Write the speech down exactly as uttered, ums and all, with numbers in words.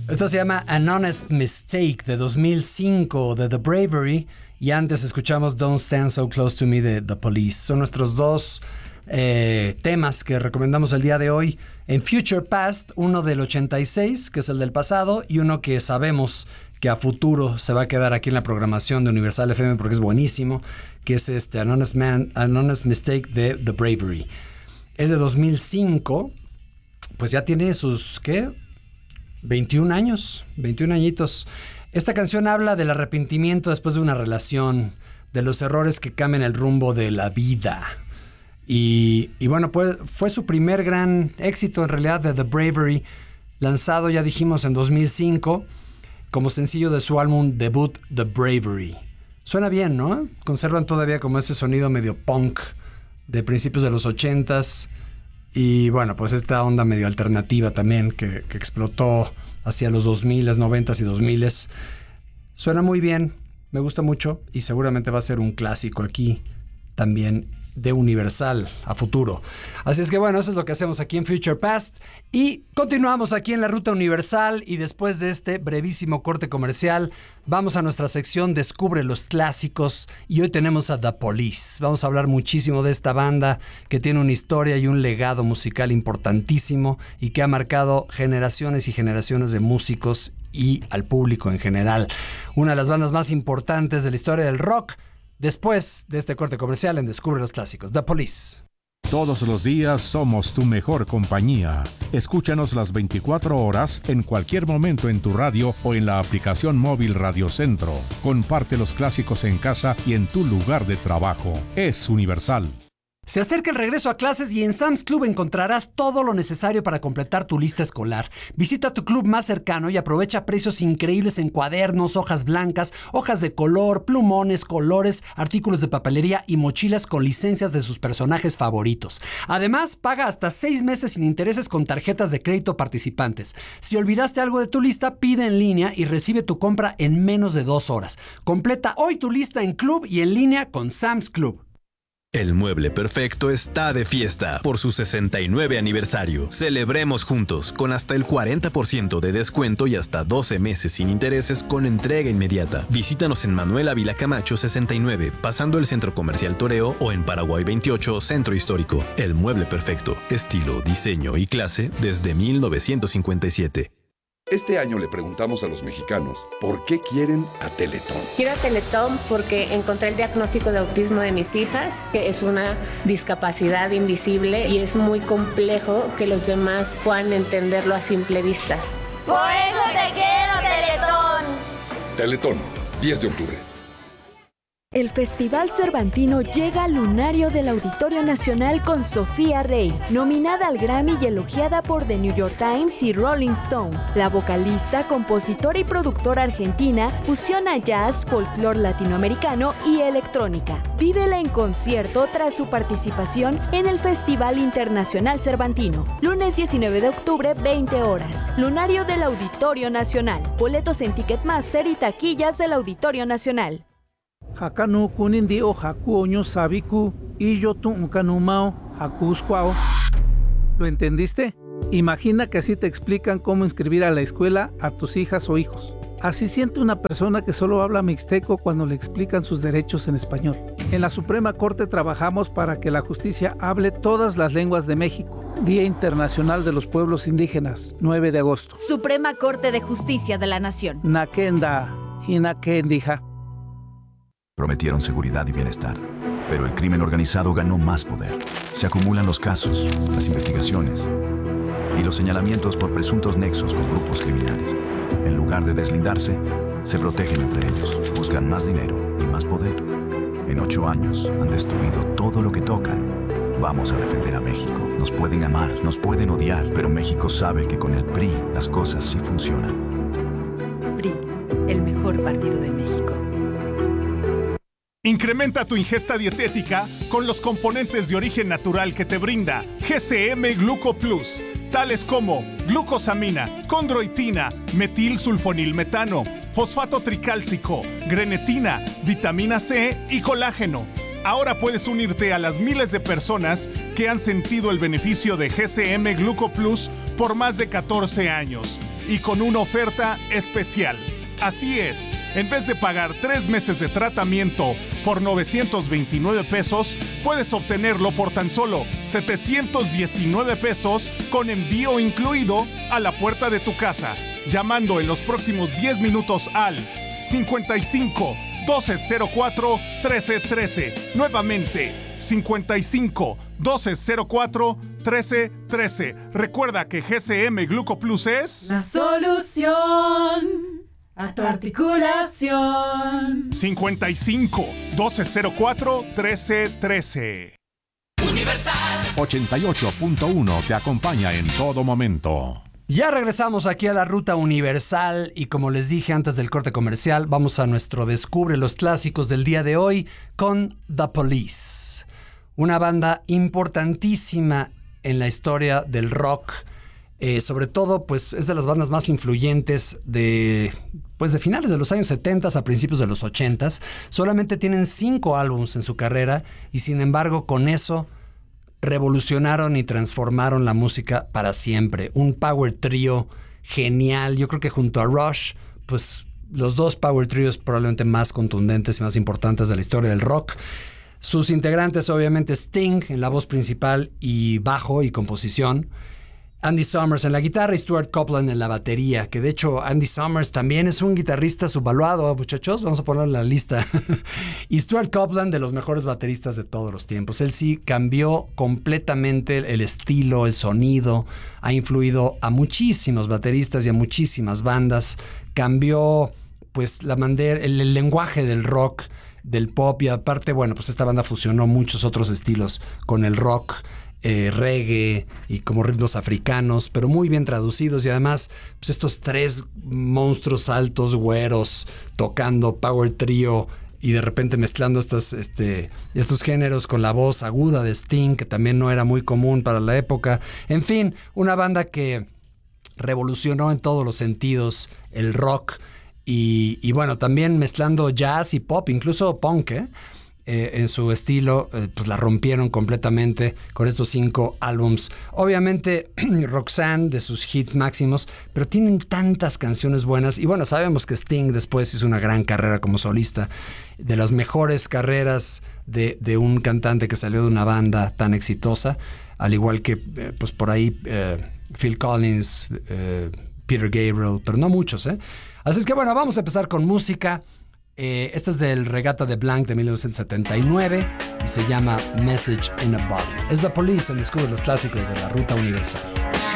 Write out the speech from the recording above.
Esto se llama An Honest Mistake de dos mil cinco de The Bravery, y antes escuchamos Don't Stand So Close to Me de The Police. Son nuestros dos eh, temas que recomendamos el día de hoy. En Future Past, uno del ochenta y seis, que es el del pasado, y uno que sabemos que a futuro se va a quedar aquí en la programación de Universal F M porque es buenísimo, que es este An Honest, Man, An Honest Mistake de The Bravery. Es de dos mil cinco, pues ya tiene sus, ¿qué? veintiún años, veintiún añitos. Esta canción habla del arrepentimiento después de una relación, de los errores que cambian el rumbo de la vida. Y, y bueno, pues fue su primer gran éxito en realidad de The Bravery, lanzado, ya dijimos, en dos mil cinco, como sencillo de su álbum debut The Bravery. Suena bien, ¿no? Conservan todavía como ese sonido medio punk de principios de los ochentas. Y bueno, pues esta onda medio alternativa también que, que explotó hacia los dos mil, noventas y dos mil. Suena muy bien, me gusta mucho y seguramente va a ser un clásico aquí también de Universal a futuro. Así es que bueno, eso es lo que hacemos aquí en Future Past y continuamos aquí en la Ruta Universal, y después de este brevísimo corte comercial vamos a nuestra sección Descubre los Clásicos, y hoy tenemos a The Police. Vamos a hablar muchísimo de esta banda que tiene una historia y un legado musical importantísimo y que ha marcado generaciones y generaciones de músicos y al público en general. Una de las bandas más importantes de la historia del rock. Después de este corte comercial en Descubre los Clásicos, The Police. Todos los días somos tu mejor compañía. Escúchanos las veinticuatro horas en cualquier momento en tu radio o en la aplicación móvil Radio Centro. Comparte los clásicos en casa y en tu lugar de trabajo. Es Universal. Se acerca el regreso a clases y en Sam's Club encontrarás todo lo necesario para completar tu lista escolar. Visita tu club más cercano y aprovecha precios increíbles en cuadernos, hojas blancas, hojas de color, plumones, colores, artículos de papelería y mochilas con licencias de sus personajes favoritos. Además, paga hasta seis meses sin intereses con tarjetas de crédito participantes. Si olvidaste algo de tu lista, pide en línea y recibe tu compra en menos de dos horas. Completa hoy tu lista en club y en línea con Sam's Club. El Mueble Perfecto está de fiesta por su sesenta y nueve aniversario. Celebremos juntos con hasta el cuarenta por ciento de descuento y hasta doce meses sin intereses con entrega inmediata. Visítanos en Manuel Ávila Camacho sesenta y nueve, pasando el Centro Comercial Toreo, o en Paraguay veintiocho, Centro Histórico. El Mueble Perfecto, estilo, diseño y clase desde mil novecientos cincuenta y siete. Este año le preguntamos a los mexicanos por qué quieren a Teletón. Quiero a Teletón porque encontré el diagnóstico de autismo de mis hijas, que es una discapacidad invisible y es muy complejo que los demás puedan entenderlo a simple vista. ¡Por eso te quiero, Teletón! Teletón, diez de octubre. El Festival Cervantino llega al lunario del Auditorio Nacional con Sofía Rey, nominada al Grammy y elogiada por The New York Times y Rolling Stone. La vocalista, compositora y productora argentina fusiona jazz, folclore latinoamericano y electrónica. Vívela en concierto tras su participación en el Festival Internacional Cervantino. Lunes diecinueve de octubre, veinte horas. Lunario del Auditorio Nacional. Boletos en Ticketmaster y taquillas del Auditorio Nacional. Hakanu kunindi o haku oño sabiku y yo tu ukanumao hakuskwao. ¿Lo entendiste? Imagina que así te explican cómo inscribir a la escuela a tus hijas o hijos. Así siente una persona que solo habla mixteco cuando le explican sus derechos en español. En la Suprema Corte trabajamos para que la justicia hable todas las lenguas de México. Día Internacional de los Pueblos Indígenas, nueve de agosto. Suprema Corte de Justicia de la Nación. Nakenda, hinakendija. Prometieron seguridad y bienestar, pero el crimen organizado ganó más poder. Se acumulan los casos, las investigaciones y los señalamientos por presuntos nexos con grupos criminales. En lugar de deslindarse, se protegen entre ellos, buscan más dinero y más poder. En ocho años han destruido todo lo que tocan. Vamos a defender a México. Nos pueden amar, nos pueden odiar, pero México sabe que con el P R I las cosas sí funcionan. P R I, el mejor partido de México. Incrementa tu ingesta dietética con los componentes de origen natural que te brinda G C M Gluco Plus, tales como glucosamina, condroitina, metilsulfonilmetano, fosfato tricálcico, grenetina, vitamina C y colágeno. Ahora puedes unirte a las miles de personas que han sentido el beneficio de G C M Gluco Plus por más de catorce años. y con una oferta especial. Así es, en vez de pagar tres meses de tratamiento por novecientos veintinueve pesos, puedes obtenerlo por tan solo setecientos diecinueve pesos con envío incluido a la puerta de tu casa, llamando en los próximos diez minutos al cincuenta y cinco, doce cero cuatro, trece trece. Nuevamente, cincuenta y cinco, doce cero cuatro, trece trece. Recuerda que G C M Glucoplus es la solución a tu articulación. cincuenta y cinco, doce cero cuatro, trece trece. Universal ochenta y ocho punto uno te acompaña en todo momento. Ya regresamos aquí a la Ruta Universal y como les dije antes del corte comercial, vamos a nuestro Descubre los Clásicos del día de hoy con The Police, una banda importantísima en la historia del rock. Eh, sobre todo, pues es de las bandas más influyentes de, pues, de finales de los años setenta a principios de los ochenta. Solamente tienen cinco álbumes en su carrera y sin embargo con eso revolucionaron y transformaron la música para siempre. Un power trio genial. Yo creo que junto a Rush, pues los dos power trios probablemente más contundentes y más importantes de la historia del rock. Sus integrantes obviamente Sting en la voz principal y bajo y composición, Andy Summers en la guitarra y Stuart Copeland en la batería, que de hecho Andy Summers también es un guitarrista subvaluado, muchachos, vamos a ponerlo en la lista. Y Stuart Copeland, de los mejores bateristas de todos los tiempos. Él sí cambió completamente el estilo, el sonido, ha influido a muchísimos bateristas y a muchísimas bandas, cambió pues la manera, el, el lenguaje del rock, del pop, y aparte, bueno, pues esta banda fusionó muchos otros estilos con el rock, Eh, reggae y como ritmos africanos, pero muy bien traducidos, y además pues estos tres monstruos altos, güeros, tocando power trio y de repente mezclando estas, este, estos géneros con la voz aguda de Sting, que también no era muy común para la época. En fin, una banda que revolucionó en todos los sentidos el rock y, y bueno, también mezclando jazz y pop, incluso punk, ¿eh? Eh, en su estilo, eh, pues la rompieron completamente con estos cinco álbums. Obviamente Roxanne de sus hits máximos, pero tienen tantas canciones buenas. Y bueno, sabemos que Sting después hizo una gran carrera como solista, de las mejores carreras de, de un cantante que salió de una banda tan exitosa, al igual que eh, pues por ahí eh, Phil Collins, eh, Peter Gabriel, pero no muchos, ¿eh? Así es que bueno, vamos a empezar con música. Eh, este es del Regatta de Blanc de mil novecientos setenta y nueve y se llama Message in a Bottle. Es The Police en Descubre los Clásicos de la Ruta Universal.